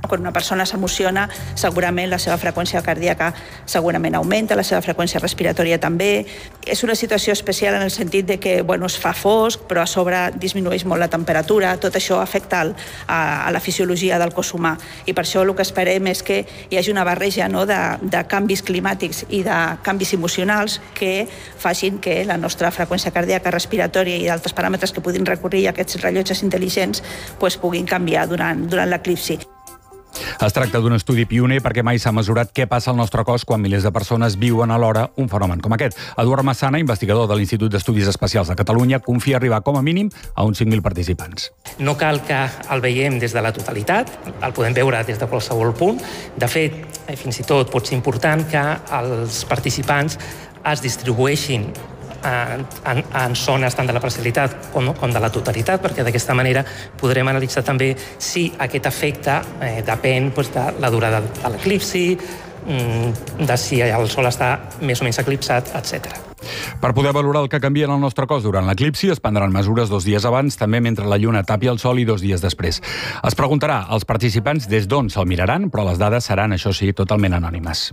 Quan una persona s'emociona, segurament la seva freqüència cardíaca segurament augmenta, la seva freqüència respiratòria també. És una situació especial en el sentit de que es fa fosc, però a sobre disminueix molt la temperatura. Tot això afecta a la fisiologia del cos humà. I per això el que esperem és que hi hagi una barreja de canvis climàtics i de canvis emocionals que facin que la nostra freqüència cardíaca, respiratòria i d'altres paràmetres que puguin recórrer a aquests rellotges intel·ligents puguin canviar durant l'eclipsi. Es tracta d'un estudi pioner perquè mai s'ha mesurat què passa al nostre cos quan milers de persones viuen alhora un fenomen com aquest. Eduard Massana, investigador de l'Institut d'Estudis Espacials de Catalunya, confia arribar com a mínim a uns 5.000 participants. No cal que el veiem des de la totalitat, el podem veure des de qualsevol punt. De fet, fins i tot pot ser important que els participants es distribueixin en zones tant de la parcialitat com de la totalitat, perquè d'aquesta manera podrem analitzar també si aquest efecte depèn de la durada de l'eclipsi, de si el Sol està més o menys eclipsat, etc. Per poder valorar el que canvia en el nostre cos durant l'eclipsi, es prendran mesures 2 dies abans, també mentre la Lluna tapi el Sol, i 2 dies després. Es preguntarà als participants des d'on se'l miraran, però les dades seran, això sí, totalment anònimes.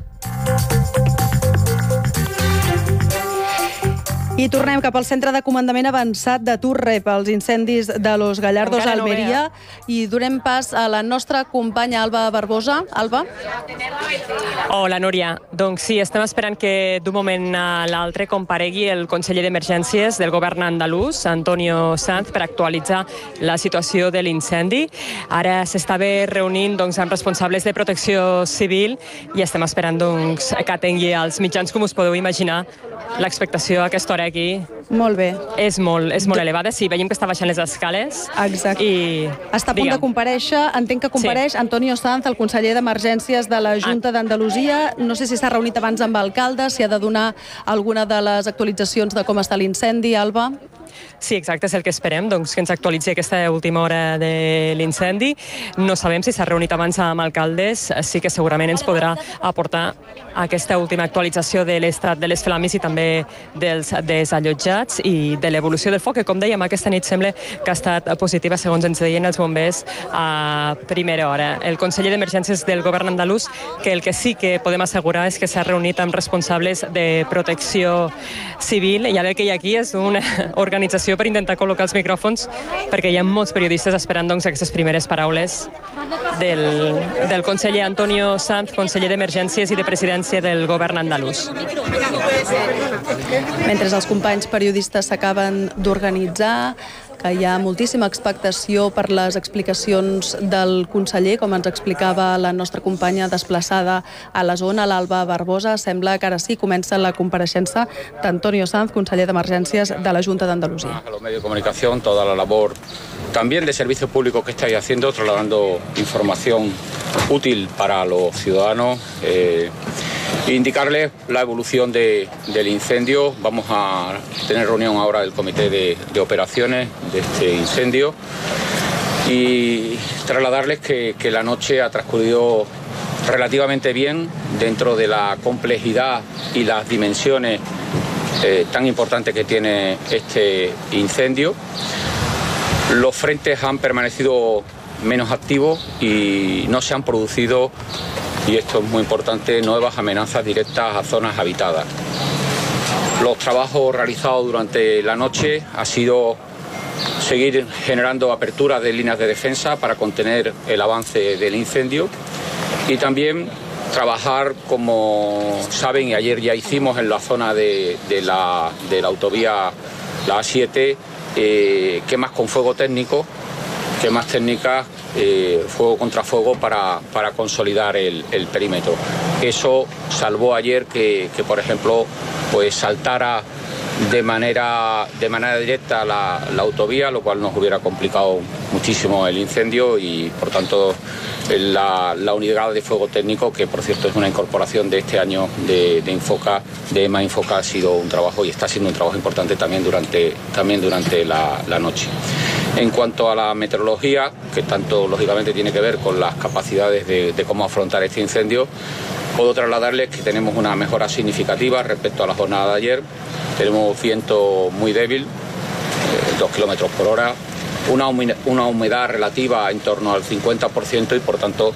I tornem cap al centre de comandament avançat de Turre pels incendis de Los Gallardos a Almeria i donem pas a la nostra companya Alba Barbosa. Alba? Hola, Núria. Doncs sí, estem esperant que d'un moment a l'altre comparegui el conseller d'Emergències del govern andalús, Antonio Sanz, per actualitzar la situació de l'incendi. Ara s'estava reunint amb responsables de protecció civil i estem esperant que atengui els mitjans. Com us podeu imaginar, l'expectació a aquesta hora aquí molt bé. És molt elevada. Sí, veiem que està baixant les escales. Exacte. I està a punt de comparèixer, entenc que compareix Antonio Sanz, el conseller d'Emergències de la Junta d'Andalusia. No sé si s'ha reunit abans amb alcaldes, si ha de donar alguna de les actualitzacions de com està l'incendi, Alba. Sí, exacte, és el que esperem, que ens actualitzi aquesta última hora de l'incendi. No sabem si s'ha reunit abans amb alcaldes, sí que segurament ens podrà aportar aquesta última actualització de l'estat de les flames i també dels desallotjats i de l'evolució del foc, que com dèiem aquesta nit sembla que ha estat positiva, segons ens deien els bombers a primera hora. El conseller d'Emergències del govern andalús, que el que sí que podem assegurar és que s'ha reunit amb responsables de protecció civil, i ara el que hi ha aquí és una organització per intentar col·locar els micròfons, perquè hi ha molts periodistes esperant aquestes primeres paraules del conseller Antonio Sanz, conseller d'Emergències i de Presidència del govern andalús. Mentre els companys periodistes s'acaben d'organitzar, que hi ha moltíssima expectació per les explicacions del conseller, com ens explicava la nostra companya desplaçada a la zona, l'Alba Barbosa. Sembla que ara sí comença la compareixença d'Antonio Sanz, conseller d'Emergències de la Junta d'Andalusia. A los medios de comunicación, toda la labor también de servicio público que estáis haciendo, trasladando información útil para los ciudadanos. Indicarles la evolución del incendio. Vamos a tener reunión ahora del comité de operaciones de este incendio y trasladarles que la noche ha transcurrido relativamente bien dentro de la complejidad y las dimensiones tan importantes que tiene este incendio. Los frentes han permanecido menos activos y no se han producido, y esto es muy importante, nuevas amenazas directas a zonas habitadas. Los trabajos realizados durante la noche ha sido seguir generando aperturas de líneas de defensa para contener el avance del incendio y también trabajar, como saben, y ayer ya hicimos en la zona de la autovía, la A7, quemas con fuego técnico, quemas técnicas, fuego contra fuego para consolidar el perímetro. Eso salvó ayer que por ejemplo, pues saltara de manera directa la autovía, lo cual nos hubiera complicado muchísimo el incendio, y por tanto la unidad de fuego técnico, que por cierto es una incorporación de este año de Infoca, de EMA Infoca, ha sido un trabajo y está siendo un trabajo importante también durante la noche. En cuanto a la meteorología, que tanto lógicamente tiene que ver con las capacidades de cómo afrontar este incendio, puedo trasladarles que tenemos una mejora significativa respecto a la jornada de ayer. Tenemos viento muy débil, 2 kilómetros por hora, una humedad relativa en torno al 50% y por tanto